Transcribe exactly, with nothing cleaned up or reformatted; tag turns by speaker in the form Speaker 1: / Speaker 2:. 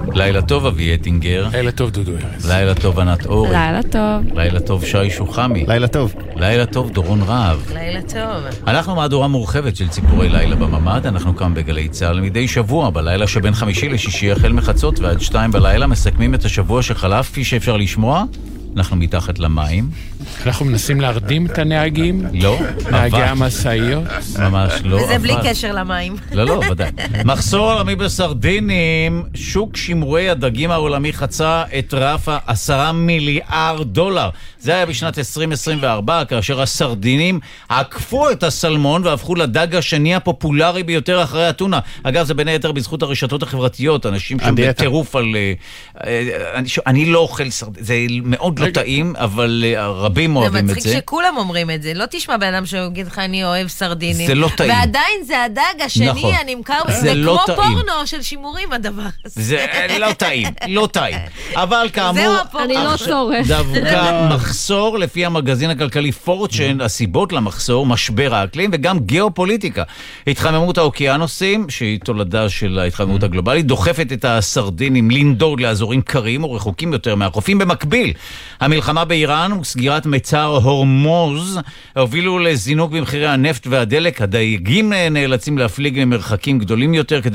Speaker 1: לילה טוב אבי אטינגר.
Speaker 2: לילה טוב דודו ארז.
Speaker 1: לילה טוב ענת אורי.
Speaker 3: לילה טוב.
Speaker 1: לילה טוב שי שוחמי.
Speaker 4: לילה טוב.
Speaker 1: לילה טוב דורון רהב.
Speaker 5: לילה טוב.
Speaker 1: אנחנו מהדורה מורחבת של ציפורי לילה בממד. אנחנו כאן בגלי צהל מדי שבוע בלילה שבין חמישי לשישי החל מחצות ועד שתיים בלילה מסכמים את השבוע שחלף. כפי שאפשר לשמוע, אנחנו מתחת למים.
Speaker 2: אנחנו מנסים להרדים את הנהגים.
Speaker 1: לא,
Speaker 2: נהגי
Speaker 1: אבל
Speaker 2: המשאיות.
Speaker 1: ממש לא.
Speaker 5: וזה בלי
Speaker 1: אבל
Speaker 5: קשר למים.
Speaker 1: לא, לא, ודאי. מחסור עולמי בסרדינים. שוק שימורי הדגים העולמי חצה את רף עשרה מיליארד דולר. זה היה בשנת עשרים עשרים וארבע, כאשר הסרדינים עקפו את הסלמון והפכו לדג השני הפופולרי ביותר אחרי הטונה. אגב, זה בין היתר בזכות הרשתות החברתיות, אנשים שם בטירוף על... אני, אני לא אוכל סרדין, זה מאוד לא טעים, אבל רבים אוהבים את זה.
Speaker 5: זה מצחיק שכולם אומרים את זה. לא תשמע בן אדם שיגיד לך, אני אוהב סרדינים.
Speaker 1: זה לא טעים.
Speaker 5: ועדיין זה הדג השני
Speaker 1: נכון.
Speaker 5: הנמכר.
Speaker 1: זה לא
Speaker 5: כמו
Speaker 1: טעים.
Speaker 5: פורנו של שימורים הדבר הזה.
Speaker 1: זה לא טעים, לא טעים. אבל כאמור,
Speaker 3: אני לא צורך.
Speaker 1: דווקא מחסור לפי המגזין הכלכלי פורצ'ן, הסיבות למחסור, משבר האקלים וגם גיאופוליטיקה. התחממות האוקיינוסים, שהיא תולדה של ההתחממות הגלובלית, דוחפת את הסרדינים לנדוד לאזורים קרים או רחוקים יותר מהחופים. במקביל, המלחמה באיראן וסגירת מצר הורמוז הובילו לזינוק במחירי הנפט והדלק. הדייגים נאלצים להפליג למרחקים גדולים יותר כדי